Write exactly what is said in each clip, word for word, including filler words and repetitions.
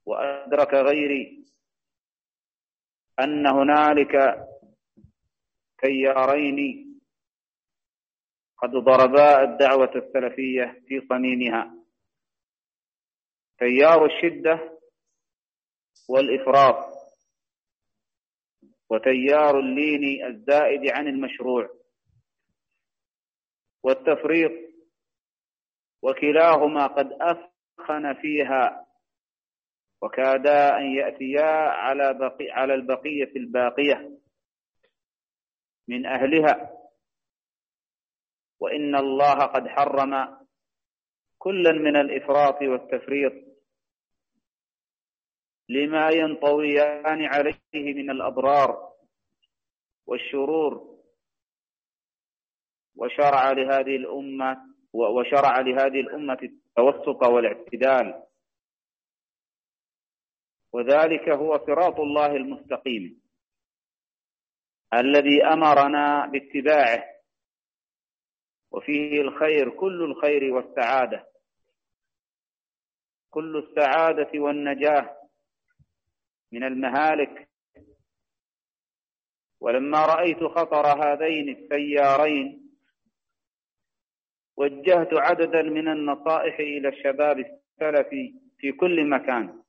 وأدرك غيري أن هنالك تيارين قد ضربا الدعوة السلفية في صميمها: تيار الشدة والإفراط، وتيار اللين الزائد عن المشروع والتفريط، وكلاهما قد أثخن فيها وكادا أن يأتيا على بقي على البقية الباقية من أهلها، وإن الله قد حرم كلا من الإفراط والتفريط لما ينطويان عليه من الأضرار والشرور، وشرع لهذه الأمة وشرع لهذه الأمة التوسط والاعتدال، وذلك هو صراط الله المستقيم الذي أمرنا باتباعه، وفيه الخير كل الخير والسعادة، كل السعادة والنجاة من المهالك. ولما رأيت خطر هذين التيارين وجهت عددا من النصائح إلى الشباب السلفي في كل مكان،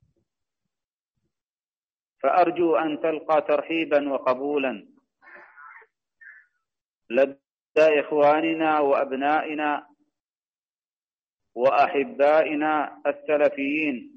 فأرجو أن تلقى ترحيبا وقبولا لدى إخواننا وأبنائنا وأحبائنا السلفيين.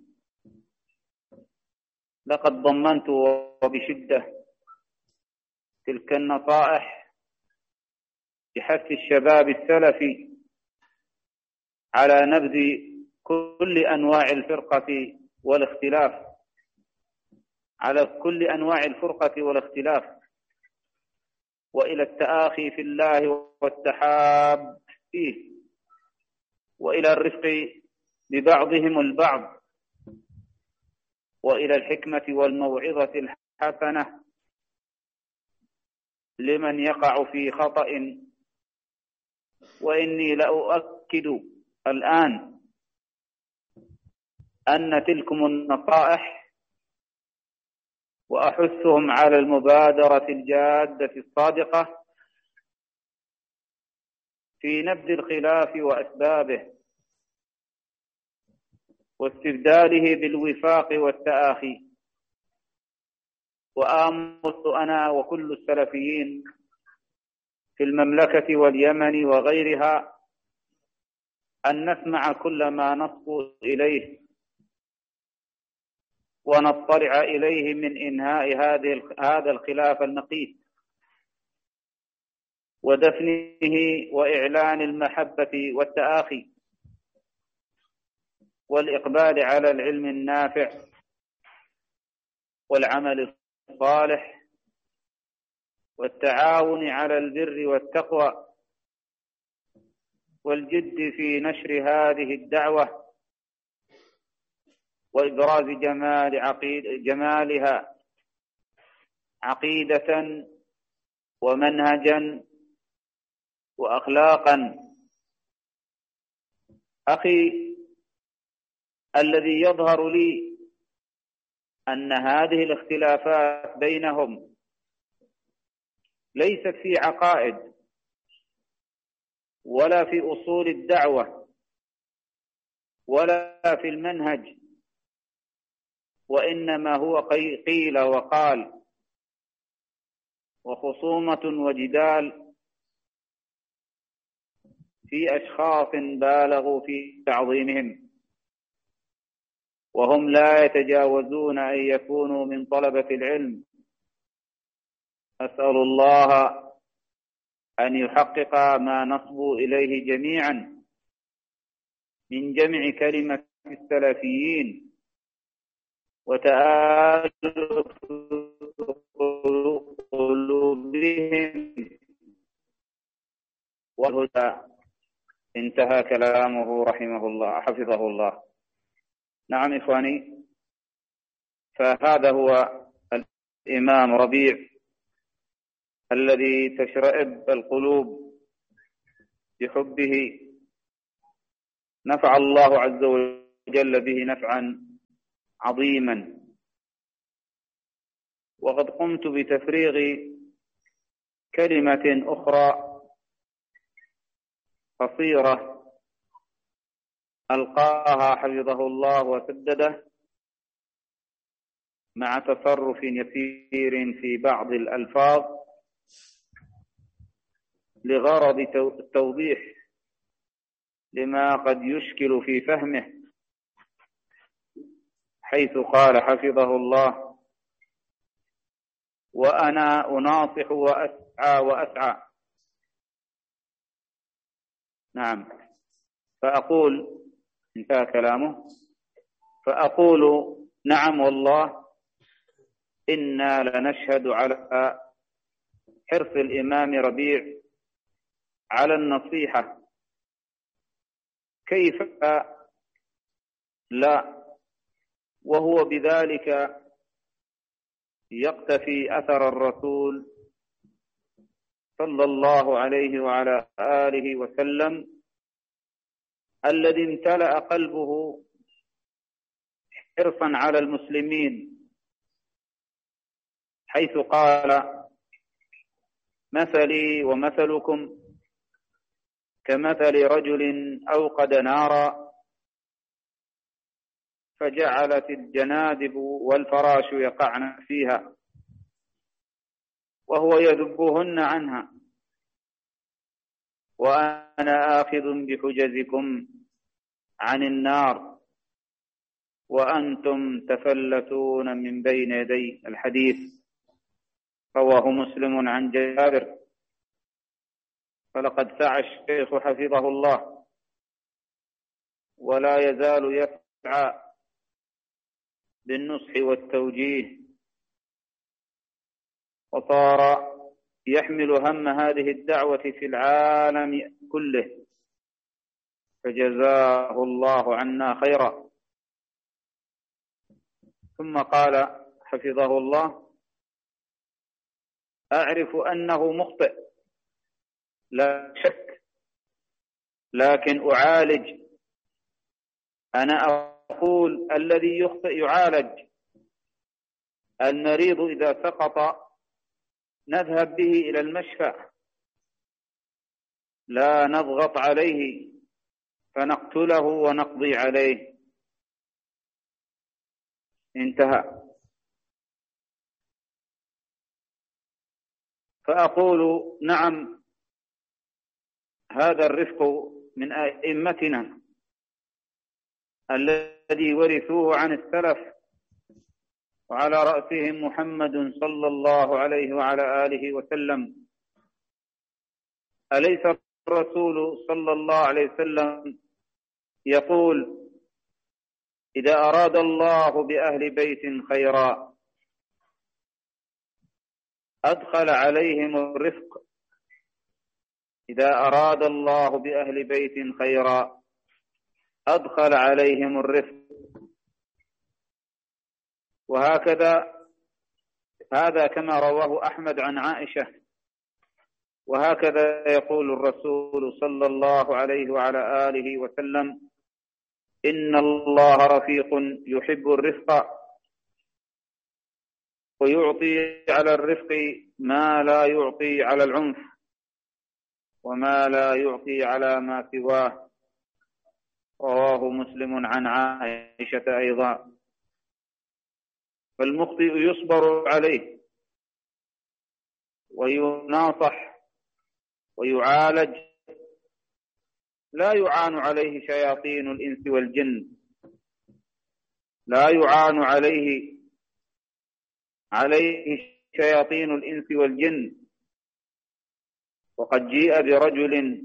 لقد ضمنت وبشدة تلك النصائح بحث الشباب السلفي على نبذ كل أنواع الفرقة والاختلاف على كل أنواع الفرقة والاختلاف وإلى التآخي في الله والتحاب فيه، وإلى الرفق ببعضهم البعض، وإلى الحكمة والموعظة الحسنة لمن يقع في خطأ. وإني لأؤكد الآن أن تلكم النصائح وأحثهم على المبادرة الجادة الصادقة في نبذ الخلاف وأسبابه واستبداله بالوفاق والتآخي. وآملت أنا وكل السلفيين في المملكة واليمن وغيرها أن نسمع كل ما نصبو إليه ونطلع إليه من إنهاء هذه هذا الخلاف النقيض ودفنه وإعلان المحبة والتآخي والإقبال على العلم النافع والعمل الصالح والتعاون على البر والتقوى والجد في نشر هذه الدعوة وإبراز جمال عقيد جمالها عقيدة ومنهجا وأخلاقا. أخي، الذي يظهر لي أن هذه الاختلافات بينهم ليست في عقائد ولا في أصول الدعوة ولا في المنهج، وإنما هو قيل وقال وخصومة وجدال في أشخاص بالغوا في تعظيمهم، وهم لا يتجاوزون أن يكونوا من طلبة العلم. أسأل الله أن يحقق ما نصبو إليه جميعا من جمع كلمة السلفيين وتآلف قلوبهم والهدى. انتهى كلامه رحمه الله حفظه الله. نعم إخواني، فهذا هو الإمام ربيع الذي تشرئب القلوب بحبه. نفع الله عز وجل به نفعا عظيما. وقد قمت بتفريغ كلمة أخرى قصيرة ألقاها حفظه الله وسدده مع تصرف يسير في بعض الألفاظ لغرض التوضيح لما قد يشكل في فهمه، حيث قال حفظه الله: وأنا أناصح وأسعى وأسعى. نعم، فأقول، انتهى كلامه، فأقول: نعم والله إنا لنشهد على حرص الإمام ربيع على النصيحة، كيف لا، وهو بذلك يقتفي أثر الرسول صلى الله عليه وعلى آله وسلم الذي امتلأ قلبه حرصا على المسلمين، حيث قال: مثلي ومثلكم كمثل رجل أوقد نارا فجعلت الجنادب والفراش يقعن فيها وهو يذبهن عنها، وأنا آخذ بحجزكم عن النار وأنتم تفلتون من بين يدي. الحديث رواه مسلم عن جابر. فلقد سعى الشيخ حفظه الله ولا يزال يسعى بالنصح والتوجيه، وصار يحمل هم هذه الدعوة في العالم كله، فجزاه الله عنا خيرا. ثم قال حفظه الله: أعرف أنه مخطئ لا شك، لكن أعالج. أنا أقول الذي يخطئ يعالج. المريض إذا سقط نذهب به إلى المشفى، لا نضغط عليه فنقتله ونقضي عليه. انتهى. فأقول: نعم، هذا الرفق من أئمتنا الذي ورثوه عن السلف، وعلى رأسهم محمد صلى الله عليه وعلى آله وسلم. أليس الرسول صلى الله عليه وسلم يقول: إذا أراد الله بأهل بيت خيرا أدخل عليهم الرفق، إذا أراد الله بأهل بيت خيرا أدخل عليهم الرفق. وهكذا، هذا كما رواه أحمد عن عائشة، وهكذا يقول الرسول صلى الله عليه وعلى آله وسلم: إن الله رفيق يحب الرفق ويعطي على الرفق ما لا يعطي على العنف وما لا يعطي على ما سواه. رواه مسلم عن عائشة أيضا. فالمخطئ يصبر عليه ويناصح ويعالج، لا يعان عليه شياطين الإنس والجن، لا يعان عليه عليه شياطين الإنس والجن. وقد جيء برجل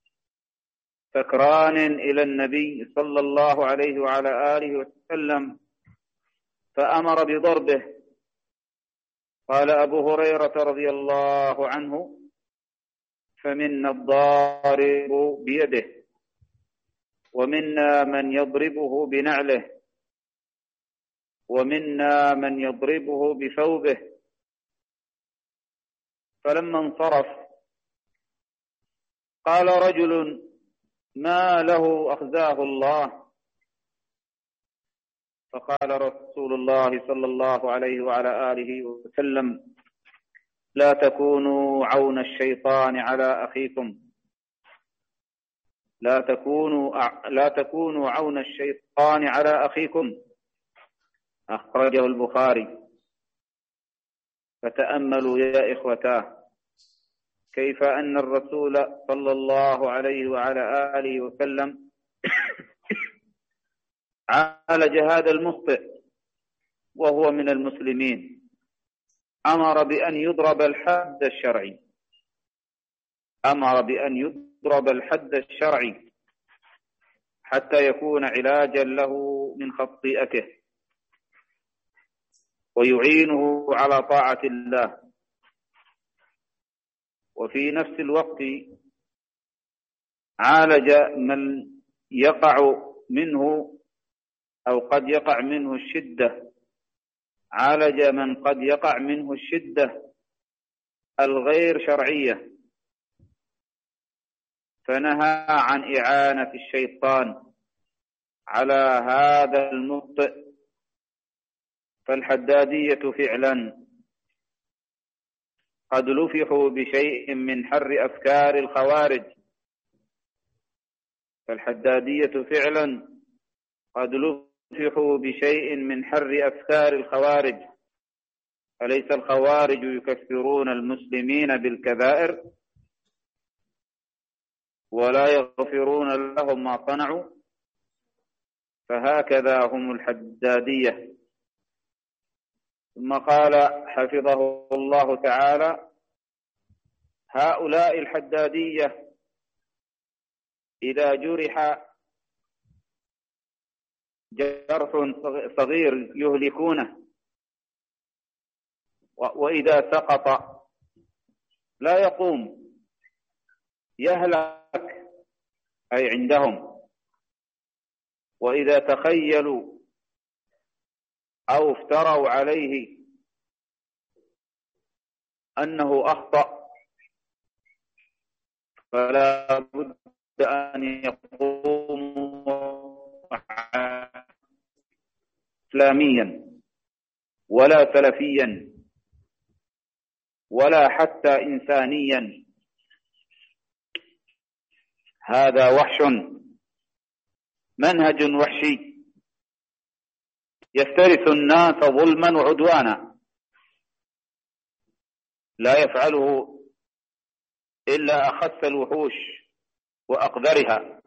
سكران إلى النبي صلى الله عليه وعلى آله وسلم فأمر بضربه. قال أبو هريرة رضي الله عنه: فمنا الضارب بيده ومنا من يضربه بنعله ومنا من يضربه بثوبه. فلما انصرف قال رجل: ما له أخزاه الله؟ فقال رسول الله صلى الله عليه وعلى آله وسلم: لا تكونوا عون الشيطان على أخيكم لا تكونوا لا تكونوا عون الشيطان على أخيكم. أخرجه البخاري. فتأملوا يا إخوتاه كيف أن الرسول صلى الله عليه وعلى آله وسلم عالج هذا المخطئ وهو من المسلمين. أمر بأن يضرب الحد الشرعي أمر بأن يضرب الحد الشرعي حتى يكون علاجا له من خطيئته ويعينه على طاعة الله. وفي نفس الوقت عالج من يقع منه أو قد يقع منه الشدة عالج من قد يقع منه الشدة الغير شرعية، فنهى عن إعانة الشيطان على هذا المخطئ. فالحدادية فعلا قد لفحوا بشيء من حر أفكار الخوارج فالحدادية فعلا قد لفحوا بشيء من حر أفكار الخوارج. أليس الخوارج يكفرون المسلمين بالكبائر ولا يغفرون لهم ما صنعوا؟ فهكذا هم الحدادية. ثم قال حفظه الله تعالى: هؤلاء الحدادية إذا جرح جرح صغير يهلكونه، وإذا سقط لا يقوم يهلك أي عندهم. وإذا تخيلوا أو افتروا عليه أنه أخطأ فلا بد أن يقوموا إسلاميا ولا سلفيا ولا حتى إنسانيا. هذا وحش، منهج وحشي يفترس الناس ظلما وعدوانا، لا يفعله إلا أخس الوحوش وأقذرها.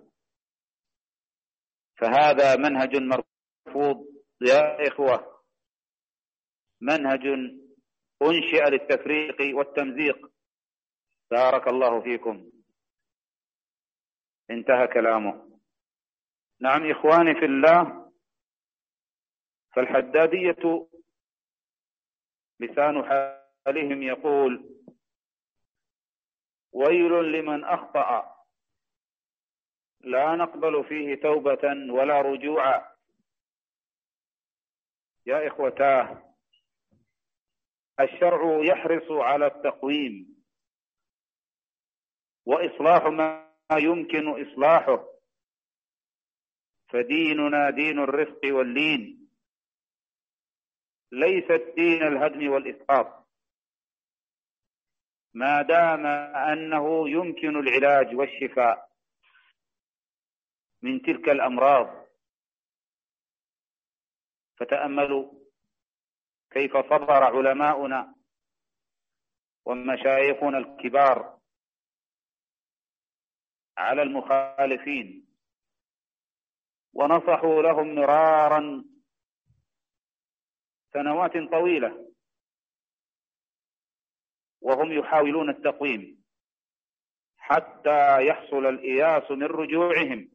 فهذا منهج مرفوض يا إخوة، منهج أنشئ للتفريق والتمزيق. بارك الله فيكم. انتهى كلامه. نعم إخواني في الله، فالحدادية لسان حالهم يقول: ويل لمن أخطأ لا نقبل فيه توبة ولا رجوعا. يا إخوتاه، الشرع يحرص على التقويم وإصلاح ما يمكن إصلاحه، فديننا دين الرفق واللين، ليس الدين الهدم والإسقاط، ما دام أنه يمكن العلاج والشفاء من تلك الأمراض. فتأملوا كيف صبر علماؤنا ومشايخنا الكبار على المخالفين ونصحوا لهم مرارا سنوات طويلة وهم يحاولون التقويم حتى يحصل الإياس من رجوعهم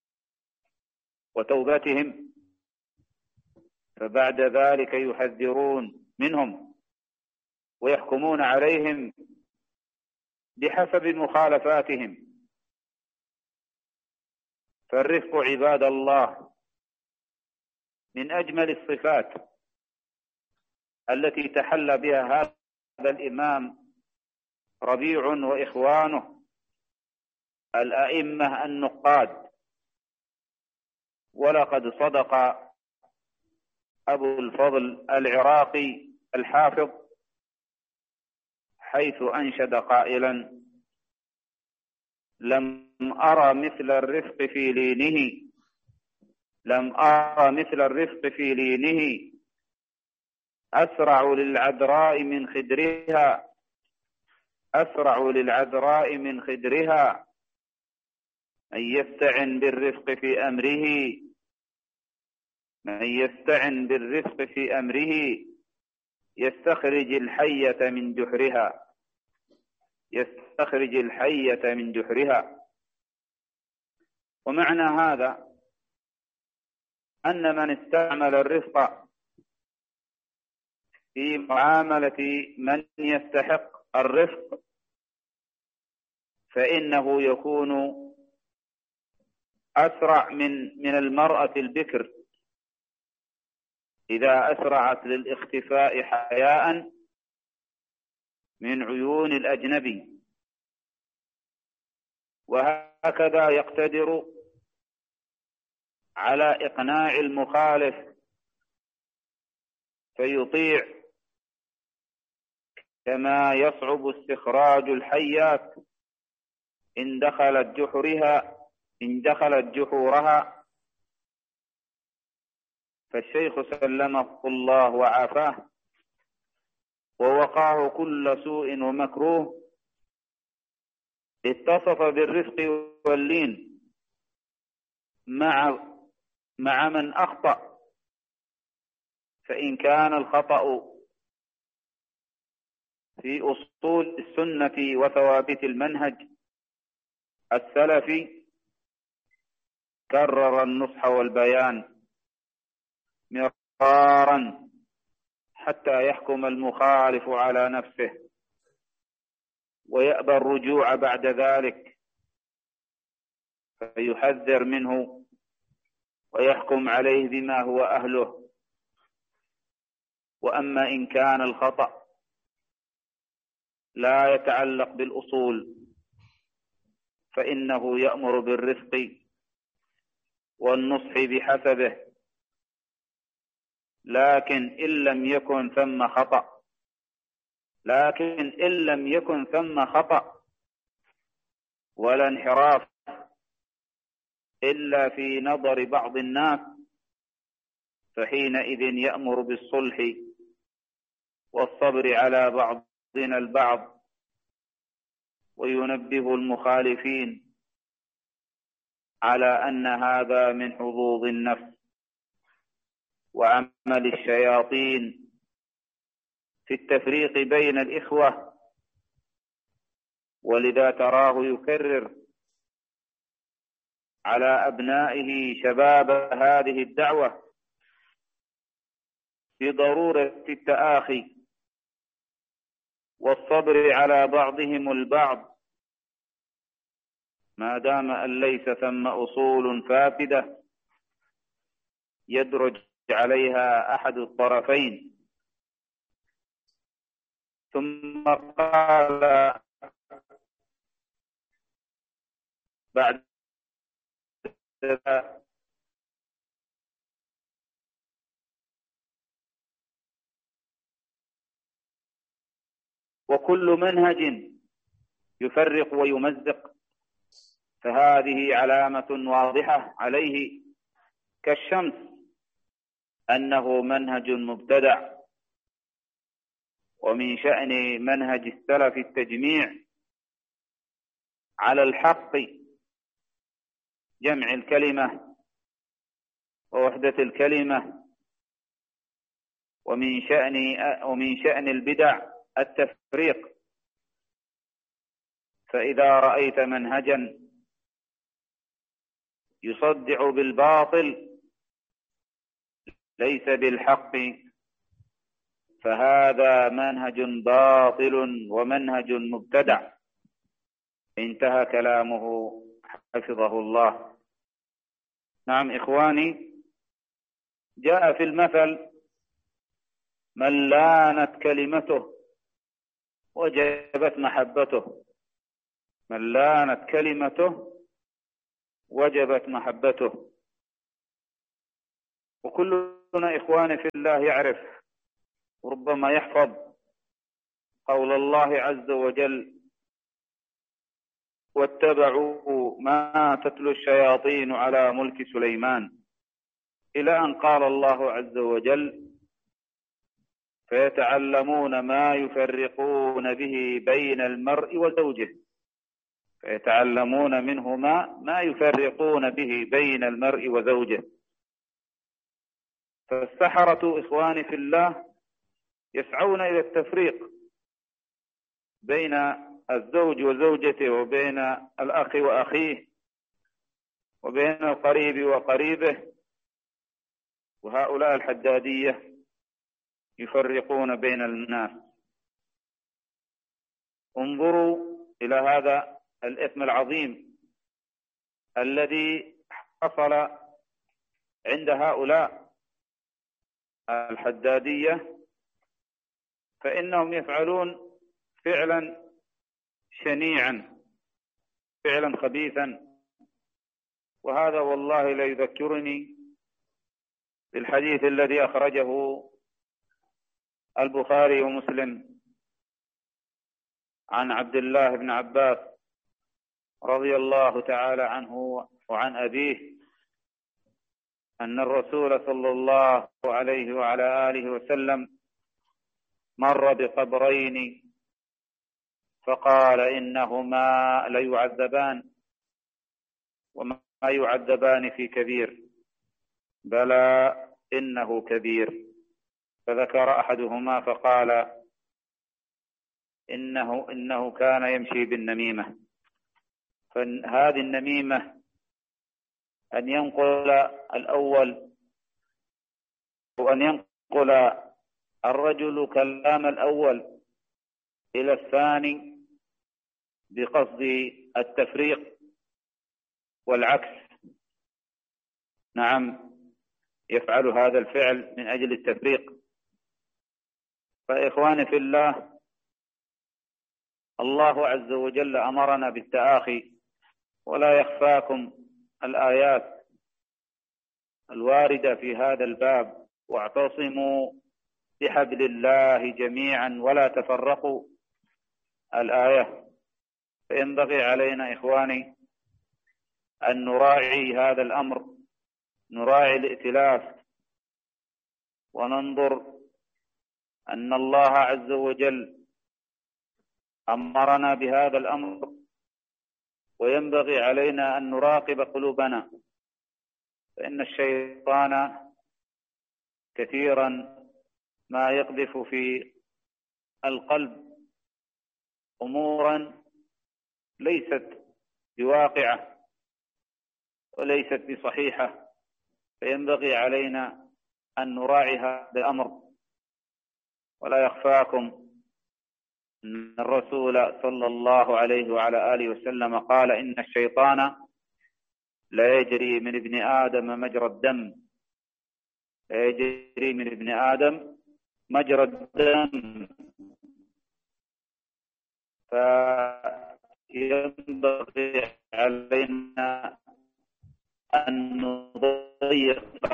وتوبتهم، فبعد ذلك يحذرون منهم ويحكمون عليهم بحسب مخالفاتهم. فالرفق عباد الله من أجمل الصفات التي تحلى بها هذا الإمام ربيع وإخوانه الأئمة النقاد. ولقد صدق أبو الفضل العراقي الحافظ، حيث أنشد قائلا: لم أرى مثل الرفق في لينه، لم أرى مثل الرفق في لينه، أسرع للعذراء من خدرها، أسرع للعذراء من خدرها، من يستعن بالرفق في أمره، من يستعن بالرفق في أمره يستخرج الحية من جحرها، يستخرج الحية من جحرها. ومعنى هذا أن من استعمل الرفق في معاملة من يستحق الرفق فإنه يكون أسرع من من المرأة البكر إذا أسرعت للاختفاء حياء من عيون الأجنبي، وهكذا يقتدر على إقناع المخالف فيطيع، كما يصعب استخراج الحيات إن دخلت جحرها إن دخلت جحورها. فالشيخ سلمه الله وعافاه ووقاه كل سوء ومكروه اتصف بالرفق واللين مع مع من أخطأ، فإن كان الخطأ في أصول السنة وثوابت المنهج السلفي كرر النصح والبيان مرارا حتى يحكم المخالف على نفسه ويأبى الرجوع بعد ذلك، فيحذر منه ويحكم عليه بما هو أهله. وأما إن كان الخطأ لا يتعلق بالأصول فإنه يأمر بالرفق والنصح بحسبه، لكن إن لم يكن ثم خطأ لكن إن لم يكن ثم خطأ ولا انحراف إلا في نظر بعض الناس فحينئذ يأمر بالصلح والصبر على بعضنا البعض، وينبه المخالفين على أن هذا من حظوظ النفس وعمل الشياطين في التفريق بين الإخوة. ولذا تراه يكرر على أبنائه شباب هذه الدعوة بضرورة التآخي والصبر على بعضهم البعض ما دام أن ليس ثم أصول فاسدة يدرج عليها أحد الطرفين. ثم قال بعد ذلك: وكل منهج يفرق ويمزق فهذه علامة واضحة عليه كالشمس أنه منهج مبتدع. ومن شأن منهج السلف التجميع على الحق، جمع الكلمة ووحدة الكلمة. ومن شأن ومن شأن البدع التفريق، فإذا رأيت منهجا يصدع بالباطل ليس بالحق فهذا منهج باطل ومنهج مبتدع. انتهى كلامه حفظه الله. نعم إخواني، جاء في المثل: من لانت كلمته وجبت محبته، من لانت كلمته وجبت محبته. وكل كلنا إخواني في الله يعرف وربما يحفظ قول الله عز وجل: واتبعوا ما تتلو الشياطين على ملك سليمان، إلى أن قال الله عز وجل: فيتعلمون ما يفرقون به بين المرء وزوجه، فيتعلمون منهما ما يفرقون به بين المرء وزوجه. فالسحرة إخواني في الله يسعون إلى التفريق بين الزوج وزوجته، وبين الأخ وأخيه، وبين القريب وقريبه. وهؤلاء الحدادية يفرقون بين الناس. انظروا إلى هذا الإثم العظيم الذي حصل عند هؤلاء الحدادية، فإنهم يفعلون فعلا شنيعا، فعلا خبيثا. وهذا والله لا يذكرني بالحديث الذي أخرجه البخاري ومسلم عن عبد الله بن عباس رضي الله تعالى عنه وعن أبيه أن الرسول صلى الله عليه وعلى آله وسلم مر بقبرين فقال: إنهما ليعذبان، وما يعذبان في كبير، بلى إنه كبير. فذكر أحدهما فقال: إنه, إنه كان يمشي بالنميمة. فهذه النميمة أن ينقل الأول، وأن ينقل الرجل كلام الأول إلى الثاني بقصد التفريق والعكس. نعم، يفعل هذا الفعل من أجل التفريق. فإخواني في الله، الله عز وجل أمرنا بالتآخي، ولا يخفاكم الآيات الواردة في هذا الباب: واعتصموا بحبل الله جميعا ولا تفرقوا، الآية. فينبغي علينا إخواني أن نراعي هذا الأمر، نراعي الائتلاف، وننظر أن الله عز وجل أمرنا بهذا الأمر، وينبغي علينا أن نراقب قلوبنا، فإن الشيطان كثيرا ما يقذف في القلب أمورا ليست بواقعة وليست بصحيحة، فينبغي علينا أن نراعي هذا الأمر. ولا يخفاكم أن الرسول صلى الله عليه وعلى آله وسلم قال: إن الشيطان لا يجري من ابن آدم مجرى الدم، لا يجري من ابن آدم مجرى الدم. فينبغي علينا أن نضيق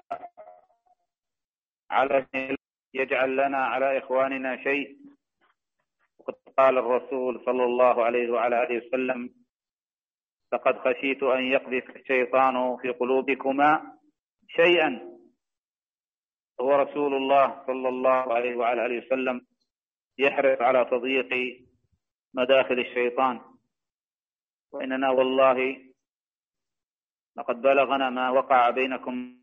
على يجعل لنا على إخواننا شيء. وقد قال الرسول صلى الله عليه وعلى آله وسلم: لقد خشيت أن يقذف الشيطان في قلوبكما شيئا. هو رسول الله صلى الله عليه وعلى آله وسلم يحرص على تضييق مداخل الشيطان. وإننا والله لقد بلغنا ما وقع بينكم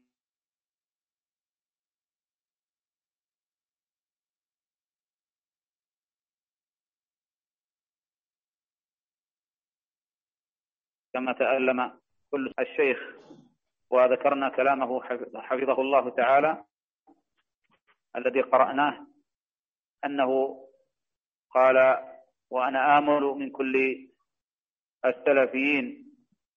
كما تألم كل الشيخ، وذكرنا كلامه حفظه الله تعالى الذي قرأناه، أنه قال: وأنا آمل من كل السلفيين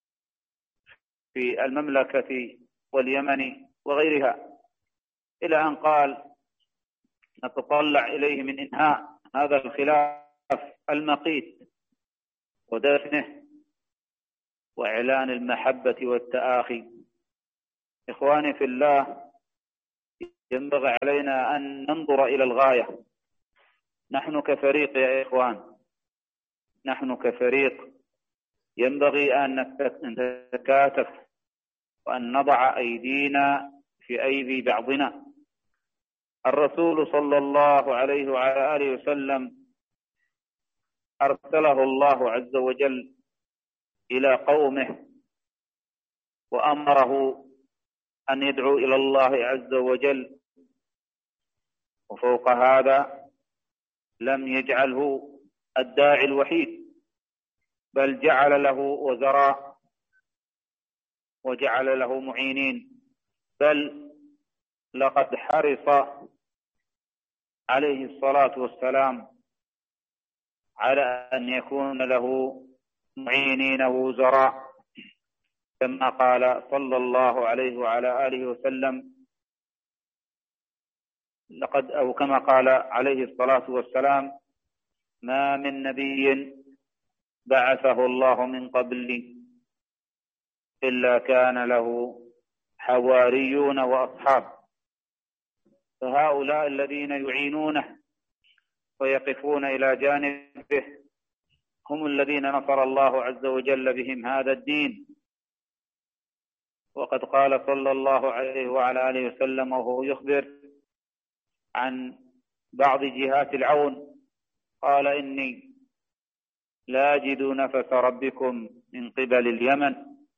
في المملكة واليمن وغيرها، إلى أن قال: نتطلع إليه من إنهاء هذا الخلاف المقيت ودفنه وإعلان المحبة والتآخي. إخواني في الله، ينبغي علينا أن ننظر إلى الغاية. نحن كفريق يا إخوان، نحن كفريق ينبغي أن نتكاتف وأن نضع أيدينا في أيدي بعضنا. الرسول صلى الله عليه وعلى آله وسلم أرسله الله عز وجل إلى قومه وأمره أن يدعو إلى الله عز وجل، وفوق هذا لم يجعله الداعي الوحيد، بل جعل له وزراء وجعل له معينين، بل لقد حرص عليه الصلاة والسلام على أن يكون له معينين ووزراء، كما قال صلى الله عليه وعلى آله وسلم لقد أو كما قال عليه الصلاة والسلام: ما من نبي بعثه الله من قبلي إلا كان له حواريون وأصحاب، فهؤلاء الذين يعينونه ويقفون إلى جانبه هم الذين نصر الله عز وجل بهم هذا الدين. وقد قال صلى الله عليه وعلى آله وسلم وهو يخبر عن بعض جهات العون، قال: إني لا أجد نفس ربكم من قبل اليمن،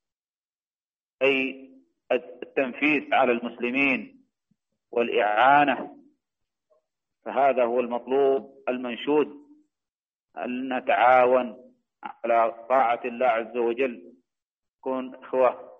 أي التنفيذ على المسلمين والإعانة. فهذا هو المطلوب المنشود، أن نتعاون على طاعة الله عز وجل، نكون إخوة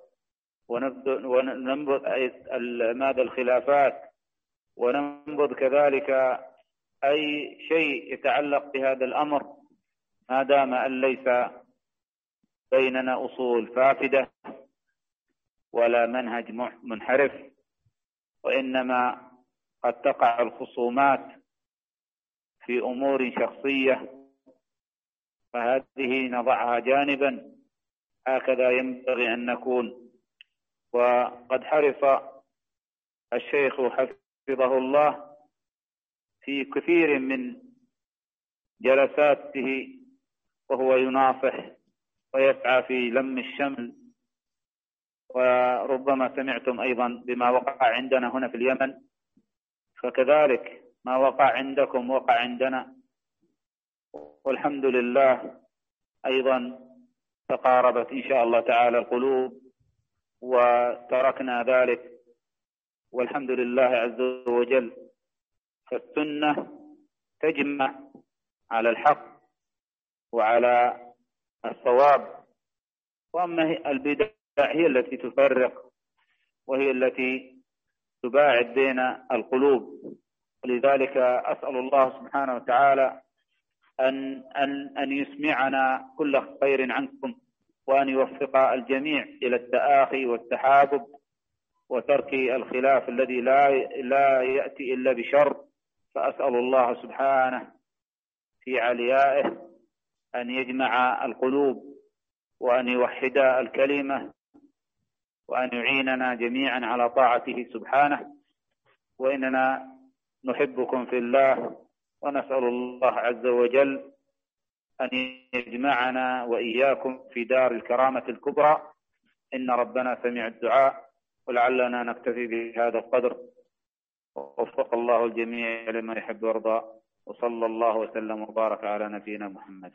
وننبذ ماذا الخلافات، وننبذ كذلك أي شيء يتعلق بهذا الأمر، ما دام أن ليس بيننا أصول فاسدة ولا منهج منحرف، وإنما قد تقع الخصومات في أمور شخصية، فهذه نضعها جانبا. هكذا ينبغي أن نكون. وقد حرص الشيخ حفظه الله في كثير من جلساته وهو يناصح ويسعى في لم الشمل، وربما سمعتم أيضا بما وقع عندنا هنا في اليمن، فكذلك ما وقع عندكم وقع عندنا، والحمد لله أيضا تقاربت إن شاء الله تعالى القلوب وتركنا ذلك، والحمد لله عز وجل. فالسنة تجمع على الحق وعلى الصواب، وأما البدع هي التي تفرق وهي التي تباعد بين القلوب. ولذلك أسأل الله سبحانه وتعالى أن أن أن يسمعنا كل خير عنكم، وأن يوفق الجميع إلى التآخي والتحابب وترك الخلاف الذي لا لا يأتي إلا بشر. فأسأل الله سبحانه في عليائه أن يجمع القلوب وأن يوحد الكلمة وأن يعيننا جميعا على طاعته سبحانه. وإننا نحبكم في الله، ونسأل الله عز وجل أن يجمعنا وإياكم في دار الكرامة الكبرى. إن ربنا سميع الدعاء، ولعلنا نكتفي بهذا القدر. ووفق الله الجميع لما يحب ويرضى، وصلى الله وسلم وبارك على نبينا محمد.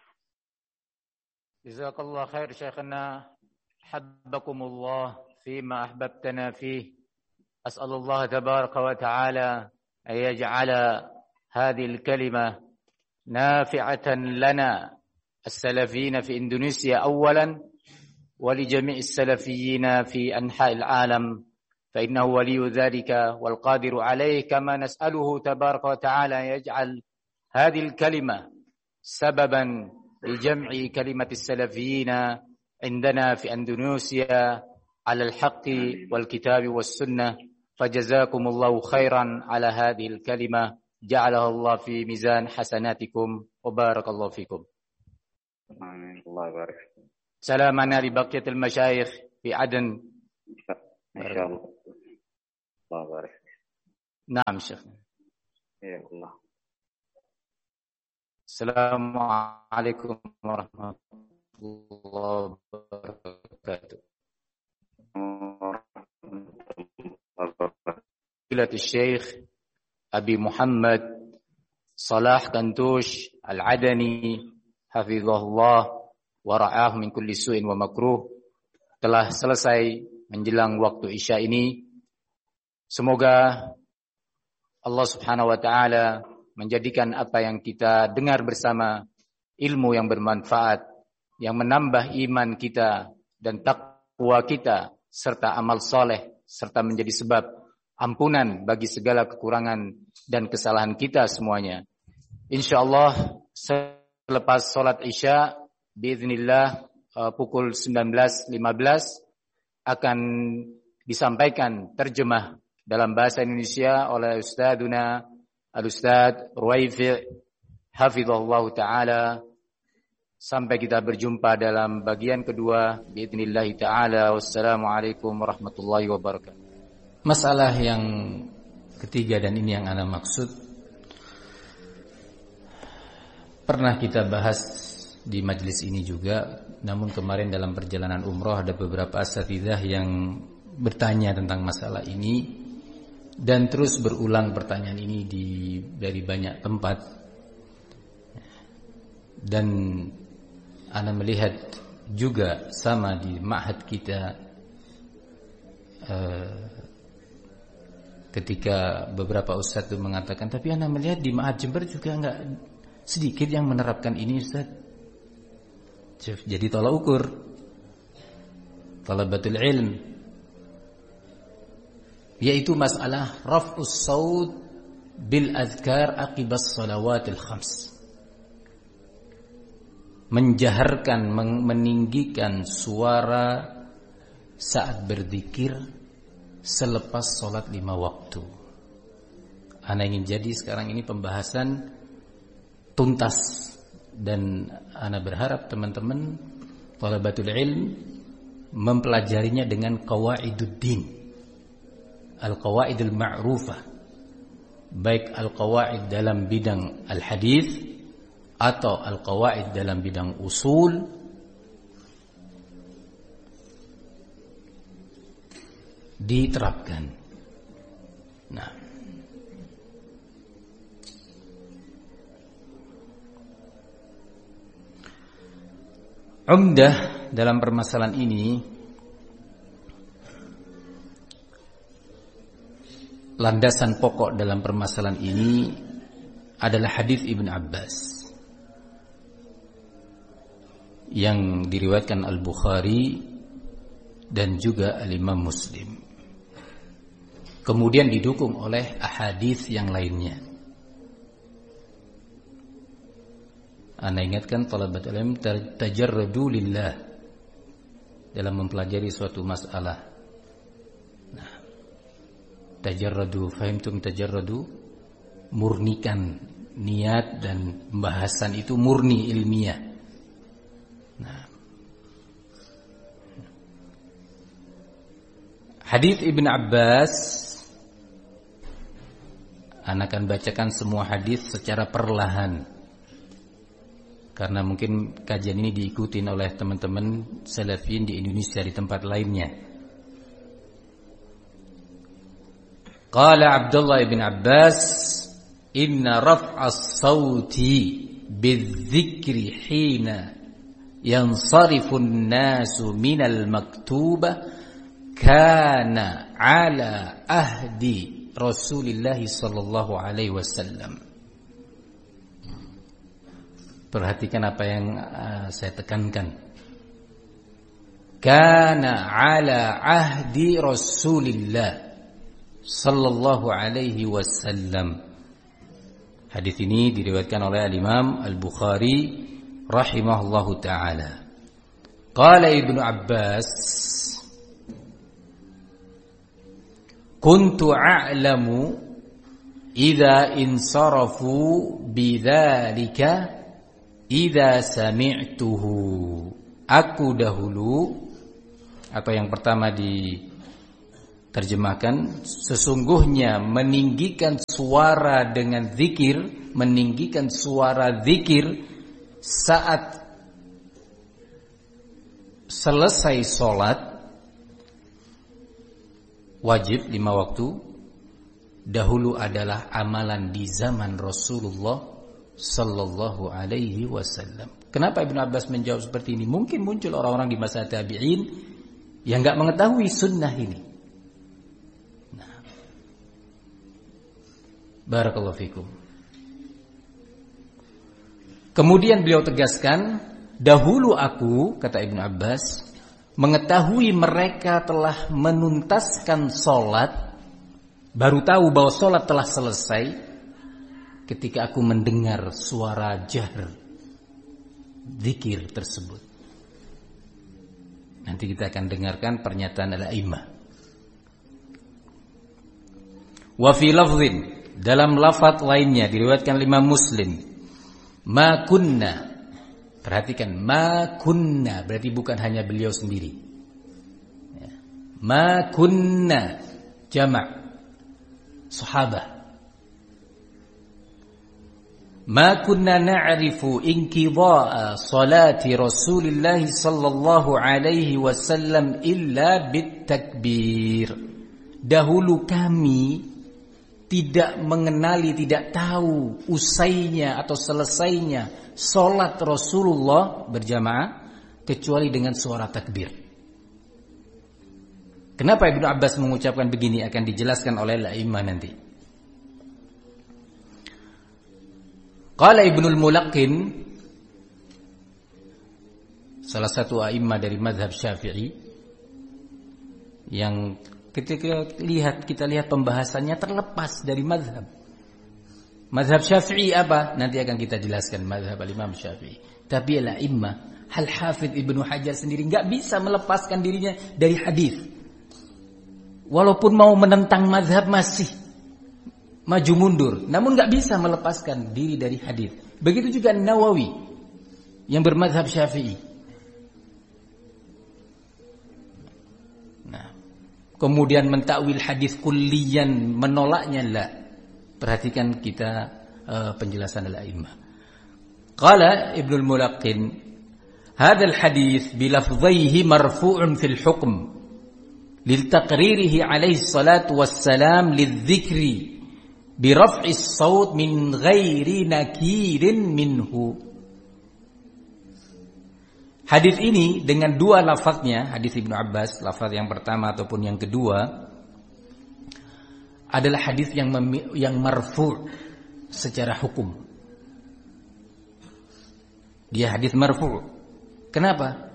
جزاك الله خير شيخنا، حبكم الله فيما أحببتنا فيه. أسأل الله تبارك وتعالى أن يجعل هذه الكلمة نافعة لنا السلفيين في إندونيسيا أولا، ولجميع السلفيين في أنحاء العالم، فإنه ولي ذلك والقادر عليه. كما نسأله تبارك وتعالى أن يجعل هذه الكلمة سببا لجمع كلمة السلفيين عندنا في أندونيسيا على الحق والكتاب والسنة. فجزاكم الله خيرا على هذه الكلمة، جعلها الله في ميزان حسناتكم وبارك الله فيكم. آمين. الله يبارك. سلامنا لبقية المشايخ في عدن إن شاء الله. الله يبارك. Naam Syekh. Ya Allah. Assalamualaikum warahmatullahi wabarakatuh. Fadilatul Syekh Abi Muhammad Salah Kantush Al-Adani hafizahullah wa ra'ahu min kulli su'in wa makruh telah selesai menjelang waktu Isya ini. Semoga Allah Subhanahu wa taala menjadikan apa yang kita dengar bersama ilmu yang bermanfaat, yang menambah iman kita dan takwa kita serta amal soleh, serta menjadi sebab ampunan bagi segala kekurangan dan kesalahan kita semuanya. Insyaallah selepas salat Isya biiznillah pukul sembilan belas lima belas akan disampaikan terjemah dalam bahasa Indonesia oleh Ustadzuna Al-Ustadz Ruwaifi' hafizahullah ta'ala. Sampai kita berjumpa dalam bagian kedua biiznillah ta'ala. Wassalamualaikum warahmatullahi wabarakatuh. Masalah yang ketiga, dan ini yang ana maksud, pernah kita bahas di majelis ini juga. Namun kemarin dalam perjalanan umroh ada beberapa asatidzah yang bertanya tentang masalah ini, dan terus berulang pertanyaan ini di dari banyak tempat. Dan ana melihat juga sama di ma'had kita, eh, ketika beberapa ustadz itu mengatakan, tapi ana melihat di ma'had Jember juga enggak sedikit yang menerapkan ini Ustadz. Jadi tolak ukur talabatul ilm, yaitu masalah raf'us saut bil azkar aqibas salawatil khams, menjaharkan, meninggikan suara saat berzikir selepas salat lima waktu. Ana ingin jadi sekarang ini pembahasan tuntas, dan ana berharap teman-teman thalabatul ilm mempelajarinya dengan qawaiduddin, al-qawaidul ma'rufah, baik al-qawaid dalam bidang al-hadis atau al-qawaid dalam bidang usul, diterapkan. Nah, umdah dalam permasalahan ini, landasan pokok dalam permasalahan ini adalah hadis Ibn Abbas yang diriwayatkan Al-Bukhari dan juga Al-Imam Muslim, kemudian didukung oleh ahadits yang lainnya. Ana ingatkan talabatul ilm tajarradu lillah dalam mempelajari suatu masalah. Nah, tajarradu, fahimtum tajarradu, murnikan niat dan pembahasan itu murni ilmiah. Nah, hadis Ibn Abbas, ana akan bacakan semua hadis secara perlahan, karena mungkin kajian ini diikuti oleh teman-teman salafin di Indonesia di tempat lainnya. Qala Abdullah ibn Abbas, inna raf'as sawti bidzikri hina yansarifu an-nasu minal maktuba kana ala ahdi Rasulillah sallallahu alaihi wasallam. Perhatikan apa yang uh, saya tekankan. Kana ala ahdi Rasulillah sallallahu alaihi wasallam. Hadis ini diriwayatkan oleh Al-Imam Al-Bukhari rahimahullahu taala. Qala Ibnu Abbas, kuntu a'lamu idza insarafu bidzalika idza sami'tuhu. Aku dahulu, atau yang pertama di terjemahkan, sesungguhnya meninggikan suara dengan zikir, meninggikan suara zikir saat selesai sholat wajib lima waktu dahulu adalah amalan di zaman Rasulullah sallallahu alaihi wasallam. Kenapa Ibnu Abbas menjawab seperti ini? Mungkin muncul orang-orang di masa tabi'in yang enggak mengetahui sunnah ini. Nah, barakallahu fikum. Kemudian beliau tegaskan, dahulu aku, kata Ibnu Abbas, mengetahui mereka telah menuntaskan sholat, baru tahu bahwa sholat telah selesai ketika aku mendengar suara jahr zikir tersebut. Nanti kita akan dengarkan pernyataan al-a'immah. Wa fi lafdhin, dalam lafaz lainnya diriwayatkan Imam Muslim, ma kunna, perhatikan, ma kunna berarti bukan hanya beliau sendiri. Ma kunna jama' sahabah. Ma kunna na'rifu inqidha'a salati Rasulillah sallallahu alaihi wasallam illa bitakbir. Dahulu kami tidak mengenali, tidak tahu usainya atau selesainya salat Rasulullah berjamaah kecuali dengan suara takbir. Kenapa Ibnu Abbas mengucapkan begini akan dijelaskan oleh al-a'immah nanti. Qala Ibnul Mulaqqin, salah satu a'immah dari mazhab Syafi'i, yang ketika lihat kita lihat pembahasannya terlepas dari mazhab. Mazhab Syafi'i apa? Nanti akan kita jelaskan mazhab al-Imam Syafi'i. Tapi al-a'immah, Al-Hafidz Ibnu Hajar sendiri enggak bisa melepaskan dirinya dari hadis. Walaupun mau menentang mazhab masih maju mundur, namun enggak bisa melepaskan diri dari hadis. Begitu juga Nawawi yang bermazhab Syafi'i. Nah, kemudian mentakwil hadis kulliyan, menolaknya la. Perhatikan kita uh, penjelasan al-a'immah. Qala Ibnul Mulaqqin, hadzal hadis bilafdhihi marfu'un fil hukm liltaqririhi alaihi salatu wassalam lidzikri biraf'is saut min ghairi nakirin minhu. Hadis ini dengan dua lafaznya, hadis Ibnu Abbas, lafaz yang pertama ataupun yang kedua, adalah hadis yang mem- yang marfu' secara hukum. Dia hadis marfu'. Kenapa?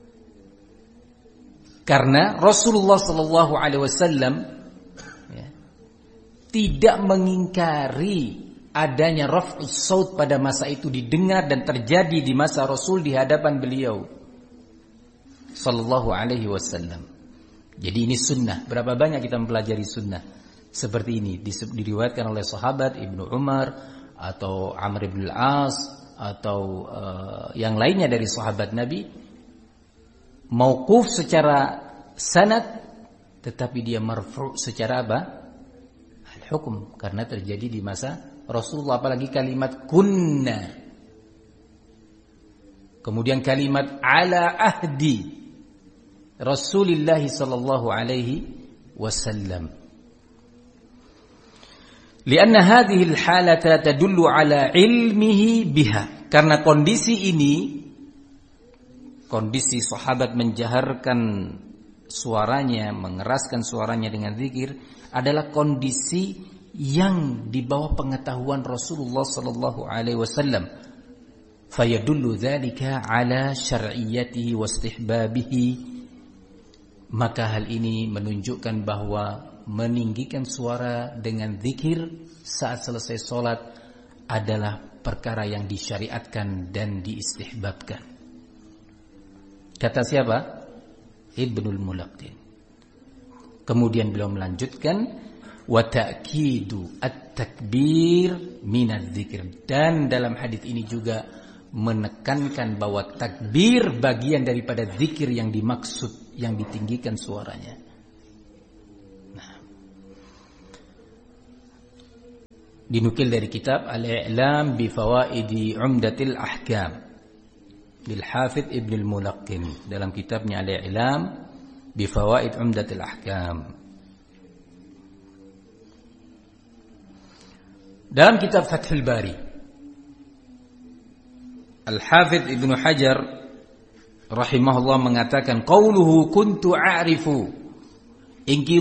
Karena Rasulullah sallallahu alaihi wasallam tidak mengingkari adanya raf'us saut pada masa itu didengar dan terjadi di masa Rasul di hadapan beliau sallallahu alaihi wasallam. Jadi ini sunnah. Berapa banyak kita mempelajari sunnah seperti ini, diriwayatkan oleh sahabat Ibnu Umar atau Amr bin al-As atau uh, yang lainnya dari sahabat Nabi, mauquf secara sanad tetapi dia marfu' secara apa? Hukum, karena terjadi di masa Rasulullah. Apalagi kalimat kunna, kemudian kalimat ala ahdi Rasulullah sallallahu alaihi wasallam. Lianna hadhihi al-halata tadullu ala ilmihi biha. Karena kondisi ini, kondisi sahabat menjaharkan suaranya, mengeraskan suaranya dengan zikir, adalah kondisi yang di bawah pengetahuan Rasulullah sallallahu alaihi wasallam. Fayadullu dzalika ala syar'iyyatihi wa istihbabihi. Maka hal ini menunjukkan bahwa meninggikan suara dengan zikir saat selesai sholat adalah perkara yang disyariatkan dan diistihbabkan. Kata siapa? Ibnul Mulaqqin. Kemudian beliau melanjutkan, wa ta'kidu at-takbir minadz dzikr. Dan dalam hadis ini juga menekankan bahwa takbir bagian daripada zikir yang dimaksud, yang ditinggikan suaranya. dinukil dari kitab Al-I'lam bi Fawaidi Umdatil Ahkam lil Hafidz Ibnu Al-Mulaqqin, dalam kitabnya Al-I'lam bi Fawaid Umdatil Ahkam. Dalam kitab Fathul Bari, Al-Hafidz Ibnu Hajar rahimahullah mengatakan, qauluhu kuntu a'rifu in